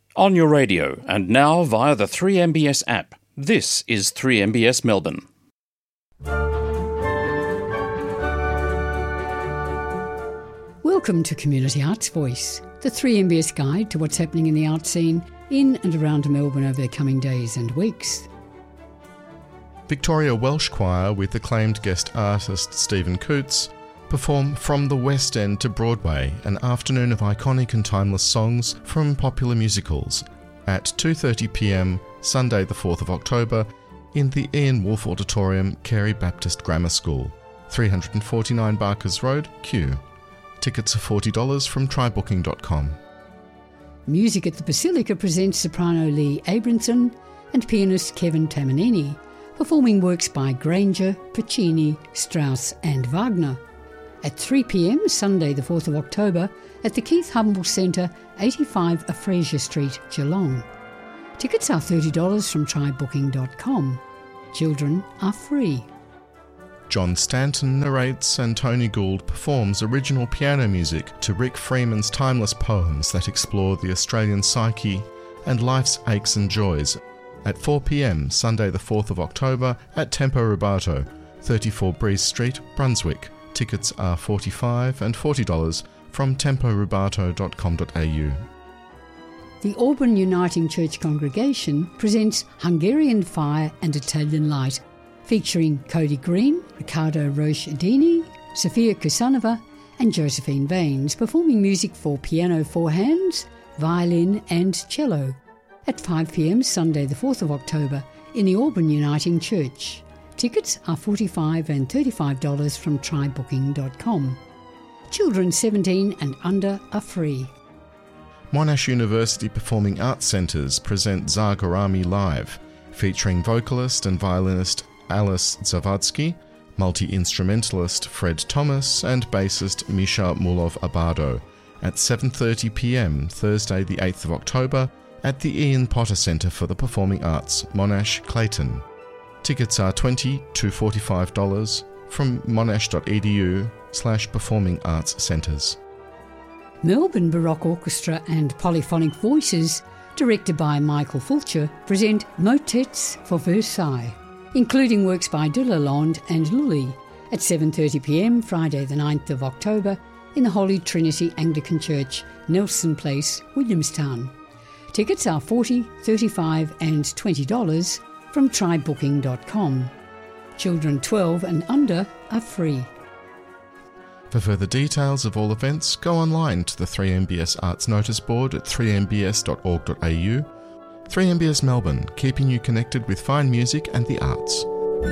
On your radio and now via the 3MBS app. This is 3MBS Melbourne. Welcome to Community Arts Voice, the 3MBS guide to what's happening in the art scene in and around Melbourne over the coming days and weeks. Victoria Welsh Choir with acclaimed guest artist Stephen Coots perform From the West End to Broadway, an afternoon of iconic and timeless songs from popular musicals at 2:30pm Sunday the 4th of October in the Ian Wolfe Auditorium, Carey Baptist Grammar School, 349 Barkers Road, Kew. Tickets are $40 from trybooking.com. Music at the Basilica presents soprano Lee Abramson and pianist Kevin Tamanini, performing works by Granger, Puccini, Strauss and Wagner. At 3pm Sunday the 4th of October at the Keith Humble Centre, 85 Fraser Street, Geelong. Tickets are $30 from trybooking.com. Children are free. John Stanton narrates and Tony Gould performs original piano music to Rick Freeman's timeless poems that explore the Australian psyche and life's aches and joys at 4pm Sunday the 4th of October at Tempo Rubato, 34 Breeze Street, Brunswick. Tickets are $45 and $40 from temporubato.com.au. The Auburn Uniting Church congregation presents Hungarian Fire and Italian Light, featuring Cody Green, Riccardo Roche-Dini, Sofia Kusanova and Josephine Baines, performing music for piano four hands, violin and cello at 5pm Sunday the 4th of October in the Auburn Uniting Church. Tickets are $45 and $35 from trybooking.com. Children 17 and under are free. Monash University Performing Arts Centres present Zagorami Live, featuring vocalist and violinist Alice Zavadsky, multi-instrumentalist Fred Thomas and bassist Misha Mulov-Abado at 7:30pm Thursday the 8th of October at the Ian Potter Centre for the Performing Arts, Monash, Clayton. Tickets are $20 to $45 from monash.edu/performing arts centres. Melbourne Baroque Orchestra and Polyphonic Voices, directed by Michael Fulcher, present Motets for Versailles, including works by de Lalonde and Lully, at 7:30pm Friday the 9th of October in the Holy Trinity Anglican Church, Nelson Place, Williamstown. Tickets are $40, $35 and $20 from trybooking.com. Children 12 and under are free. For further details of all events, go online to the 3MBS Arts Notice Board at 3mbs.org.au. 3MBS Melbourne, keeping you connected with fine music and the arts.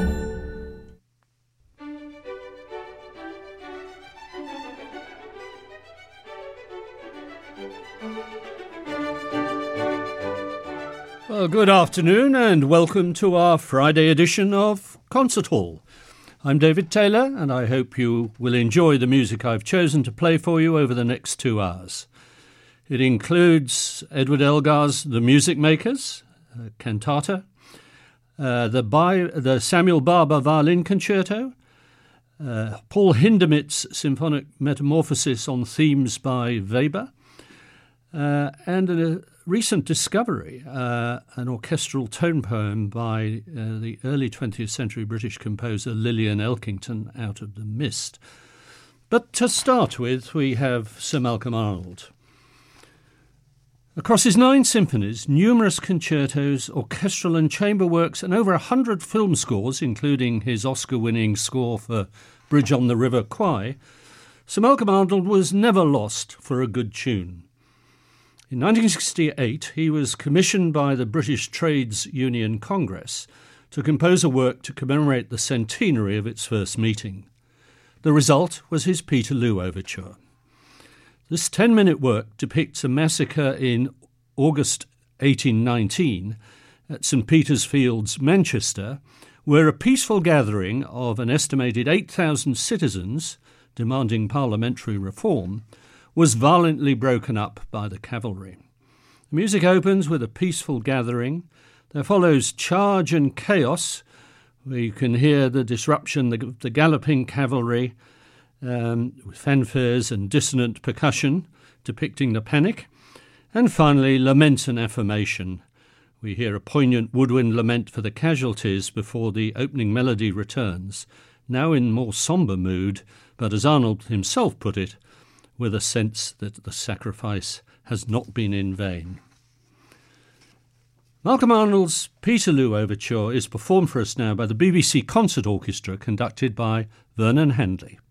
Well, good afternoon and welcome to our Friday edition of Concert Hall. I'm David Taylor and I hope you will enjoy the music I've chosen to play for you over the next 2 hours. It includes Edward Elgar's The Music Makers, cantata, the Samuel Barber Violin Concerto, Paul Hindemith's Symphonic Metamorphosis on themes by Weber, and a recent discovery, an orchestral tone poem by the early 20th century British composer Lillian Elkington, Out of the Mist. But to start with, we have Sir Malcolm Arnold. Across his 9 symphonies, numerous concertos, orchestral and chamber works, and over 100 film scores, including his Oscar-winning score for Bridge on the River Kwai, Sir Malcolm Arnold was never lost for a good tune. In 1968, he was commissioned by the British Trades Union Congress to compose a work to commemorate the centenary of its first meeting. The result was his Peterloo Overture. This 10-minute work depicts a massacre in August 1819 at St Peter's Fields, Manchester, where a peaceful gathering of an estimated 8,000 citizens demanding parliamentary reform was violently broken up by the cavalry. The music opens with a peaceful gathering. There follows charge and chaos, where you can hear the disruption, the galloping cavalry, with fanfares and dissonant percussion depicting the panic. And finally, Lament and Affirmation. We hear a poignant woodwind lament for the casualties before the opening melody returns, now in more sombre mood, but as Arnold himself put it, with a sense that the sacrifice has not been in vain. Malcolm Arnold's Peterloo Overture is performed for us now by the BBC Concert Orchestra, conducted by Vernon Handley.